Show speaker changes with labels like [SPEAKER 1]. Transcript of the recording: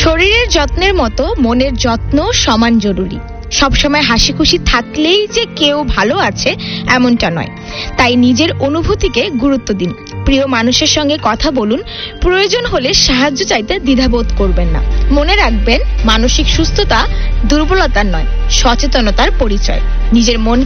[SPEAKER 1] শরীরের যত্নের মতো মনের যত্ন সমান জরুরি। সবসময় হাসি খুশি থাকলেই যে কেউ ভালো আছে এমনটা নয়। তাই নিজের অনুভূতিকে গুরুত্ব দিন। প্রিয় মানুষের সঙ্গে কথা বলুন। প্রয়োজন হলে সাহায্য চাইতে দ্বিধাবোধ করবেন না। মনে রাখবেন, মানসিক সুস্থতা দুর্বলতার নয়, সচেতনতার পরিচয়। নিজের মন